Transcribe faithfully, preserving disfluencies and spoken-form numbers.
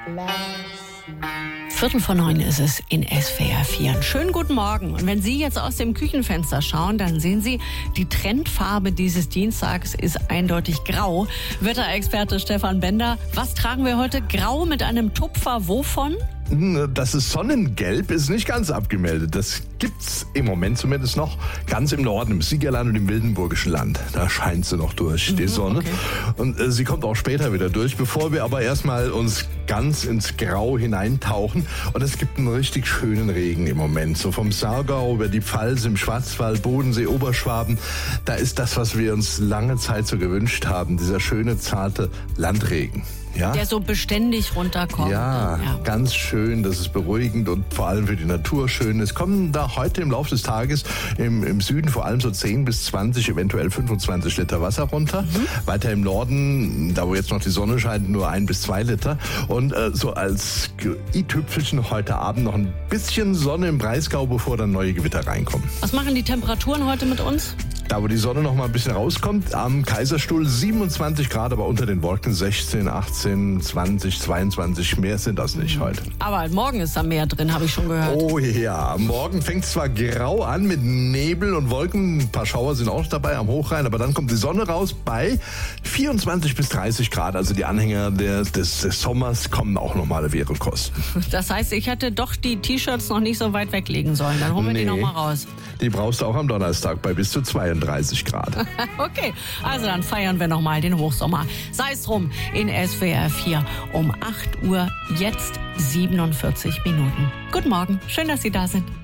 Viertel vor neun ist es in S W R vier. Schönen guten Morgen. Und wenn Sie jetzt aus dem Küchenfenster schauen, dann sehen Sie, die Trendfarbe dieses Dienstags ist eindeutig grau. Wetterexperte Stefan Bender, was tragen wir heute? Grau mit einem Tupfer wovon? Das ist Sonnengelb, ist nicht ganz abgemeldet. Das gibt's im Moment zumindest noch ganz im Norden, im Siegerland und im Wildenburgischen Land. Da scheint sie noch durch, die Sonne. Okay. Und äh, sie kommt auch später wieder durch, bevor wir aber erstmal uns ganz ins Grau hineintauchen. Und es gibt einen richtig schönen Regen im Moment. So vom Saargau über die Pfalz, im Schwarzwald, Bodensee, Oberschwaben. Da ist das, was wir uns lange Zeit so gewünscht haben. Dieser schöne, zarte Landregen. Ja? Der so beständig runterkommt. Ja, ja, ganz schön, das ist beruhigend und vor allem für die Natur schön. Es kommen da heute im Laufe des Tages im, im Süden vor allem so zehn bis zwanzig, eventuell fünfundzwanzig Liter Wasser runter. Mhm. Weiter im Norden, da wo jetzt noch die Sonne scheint, nur ein bis zwei Liter. Und äh, so als i-Tüpfelchen heute Abend noch ein bisschen Sonne im Breisgau, bevor dann neue Gewitter reinkommen. Was machen die Temperaturen heute mit uns? Da, wo die Sonne noch mal ein bisschen rauskommt, am Kaiserstuhl siebenundzwanzig Grad, aber unter den Wolken sechzehn, achtzehn, zwanzig, zweiundzwanzig. Mehr sind das nicht heute. Aber morgen ist da mehr drin, habe ich schon gehört. Oh ja, morgen fängt es zwar grau an mit Nebel und Wolken. Ein paar Schauer sind auch dabei am Hochrhein, aber dann kommt die Sonne raus bei vierundzwanzig bis dreißig Grad. Also die Anhänger des, des, des Sommers kommen auch normale Währungskosten. Das heißt, ich hätte doch die T-Shirts noch nicht so weit weglegen sollen. Dann holen wir Nee. die noch mal raus. Die brauchst du auch am Donnerstag bei bis zu zweiunddreißig Grad. Okay, also dann feiern wir noch mal den Hochsommer. Sei es drum, in S W R vier um acht Uhr, jetzt siebenundvierzig Minuten. Guten Morgen, schön, dass Sie da sind.